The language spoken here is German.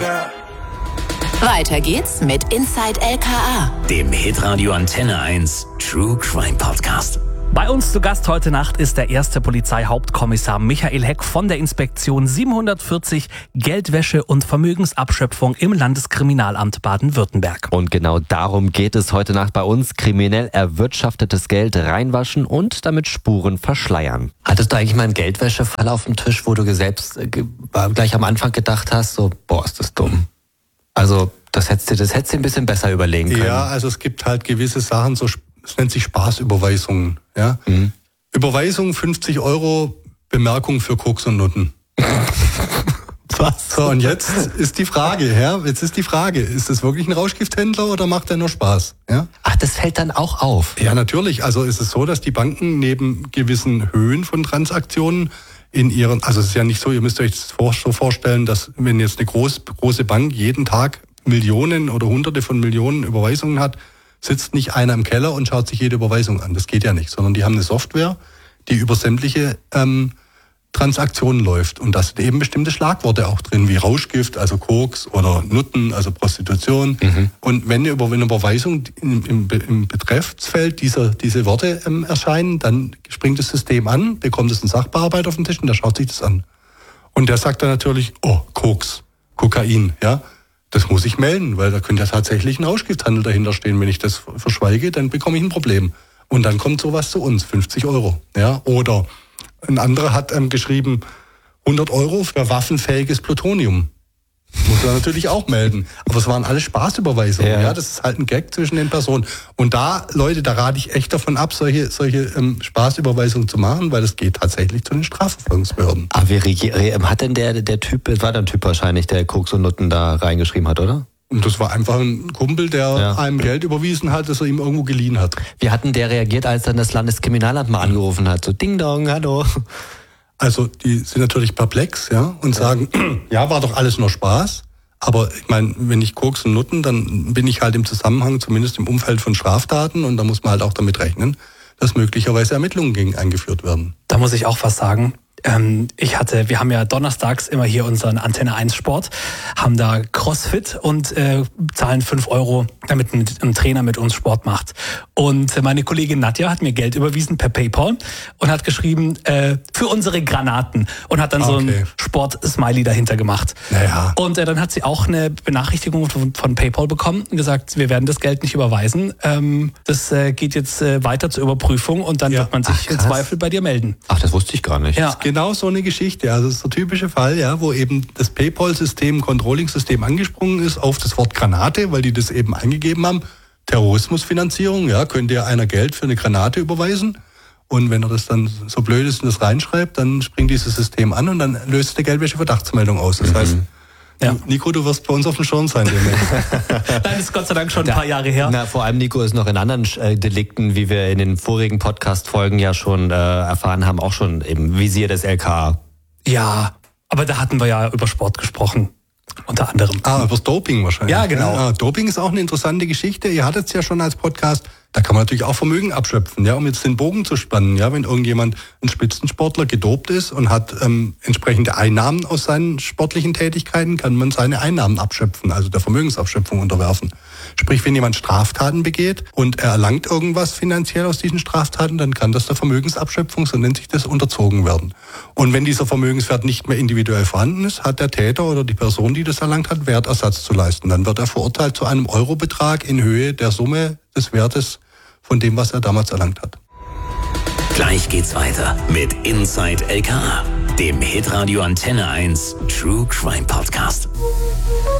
Weiter geht's mit Inside LKA, dem Hitradio Antenne 1 True Crime Podcast. Bei uns zu Gast heute Nacht ist der erste Polizeihauptkommissar Michael Heck von der Inspektion 740 Geldwäsche und Vermögensabschöpfung im Landeskriminalamt Baden-Württemberg. Und genau darum geht es heute Nacht bei uns. Kriminell erwirtschaftetes Geld reinwaschen und damit Spuren verschleiern. Hattest du eigentlich mal einen Geldwäschefall auf dem Tisch, wo du selbst gleich am Anfang gedacht hast, so, boah, ist das dumm? Also das hättest du ein bisschen besser überlegen können. Ja, also es gibt halt gewisse Sachen, es nennt sich Spaßüberweisungen. Ja? Mhm. Überweisung 50 €, Bemerkung für Koks und Nutten. Was? So, und jetzt ist die Frage, ist das wirklich ein Rauschgifthändler oder macht er nur Spaß? Ja? Ach, das fällt dann auch auf? Ja, natürlich. Also ist es so, dass die Banken neben gewissen Höhen von Transaktionen also es ist ja nicht so, ihr müsst euch das so vorstellen, dass wenn jetzt eine große Bank jeden Tag Millionen oder Hunderte von Millionen Überweisungen hat, sitzt nicht einer im Keller und schaut sich jede Überweisung an. Das geht ja nicht, sondern die haben eine Software, die über sämtliche Transaktionen läuft. Und da sind eben bestimmte Schlagworte auch drin, wie Rauschgift, also Koks, oder Nutten, also Prostitution. Mhm. Und wenn eine Überweisung im Betreffsfeld diese Worte erscheinen, dann springt das System an, bekommt es einen Sachbearbeiter auf den Tisch und der schaut sich das an. Und der sagt dann natürlich, oh, Koks, Kokain, ja. Das muss ich melden, weil da könnte ja tatsächlich ein Rauschgifthandel dahinter stehen. Wenn ich das verschweige, dann bekomme ich ein Problem. Und dann kommt sowas zu uns, 50 €. Ja? Oder ein anderer hat geschrieben, 100 € für waffenfähiges Plutonium. Muss er natürlich auch melden. Aber es waren alles Spaßüberweisungen. Ja. Das ist halt ein Gag zwischen den Personen. Und da, Leute, da rate ich echt davon ab, solche Spaßüberweisungen zu machen, weil es geht tatsächlich zu den Strafverfolgungsbehörden. Aber hat denn der Typ, es war der Typ wahrscheinlich, der Koks und Nutten da reingeschrieben hat, oder? Und das war einfach ein Kumpel, der einem Geld überwiesen hat, das er ihm irgendwo geliehen hat. Wie hat denn der reagiert, als dann das Landeskriminalamt mal angerufen hat? So Ding Dong, hallo. Also die sind natürlich perplex, ja, und sagen, ja, war doch alles nur Spaß. Aber ich meine, wenn ich Koks und Nutten, dann bin ich halt im Zusammenhang, zumindest im Umfeld von Straftaten, und da muss man halt auch damit rechnen, dass möglicherweise Ermittlungen gegen eingeführt werden. Da muss ich auch was sagen. Wir haben ja donnerstags immer hier unseren Antenne 1 Sport, haben da Crossfit und zahlen 5 €, damit ein Trainer mit uns Sport macht. Und meine Kollegin Nadja hat mir Geld überwiesen per PayPal und hat geschrieben, für unsere Granaten, und hat dann so ein Sport-Smiley dahinter gemacht. Naja. Und dann hat sie auch eine Benachrichtigung von PayPal bekommen und gesagt, wir werden das Geld nicht überweisen. Das geht jetzt weiter zur Überprüfung und dann wird man sich im Zweifel bei dir melden. Ach, das wusste ich gar nicht. Ja. Genau so eine Geschichte. Also das ist der typische Fall, ja, wo eben das PayPal-System, Controlling-System angesprungen ist auf das Wort Granate, weil die das eben eingegeben haben. Terrorismusfinanzierung, ja, könnte ja einer Geld für eine Granate überweisen. Und wenn er das dann so blöd ist und das reinschreibt, dann springt dieses System an und dann löst der Geldwäsche-Verdachtsmeldung aus. Das heißt, Nico, du wirst bei uns auf dem Schirm sein. Nein, das ist Gott sei Dank schon ein paar Jahre her. Na, vor allem Nico ist noch in anderen Delikten, wie wir in den vorigen Podcast-Folgen ja schon erfahren haben, auch schon im Visier des LKA. Ja, aber da hatten wir ja über Sport gesprochen. Unter anderem. Über das Doping wahrscheinlich. Ja, genau. Ja, Doping ist auch eine interessante Geschichte. Ihr hattet es ja schon als Podcast. Da kann man natürlich auch Vermögen abschöpfen, ja, um jetzt den Bogen zu spannen. Ja, wenn irgendjemand, ein Spitzensportler, gedopt ist und hat entsprechende Einnahmen aus seinen sportlichen Tätigkeiten, kann man seine Einnahmen abschöpfen, also der Vermögensabschöpfung unterwerfen. Sprich, wenn jemand Straftaten begeht und er erlangt irgendwas finanziell aus diesen Straftaten, dann kann das der Vermögensabschöpfung, so nennt sich das, unterzogen werden. Und wenn dieser Vermögenswert nicht mehr individuell vorhanden ist, hat der Täter oder die Person, die das erlangt hat, Wertersatz zu leisten. Dann wird er verurteilt zu einem Eurobetrag in Höhe der Summe des Wertes von dem, was er damals erlangt hat. Gleich geht's weiter mit Inside LKA, dem Hitradio Antenne 1 True Crime Podcast.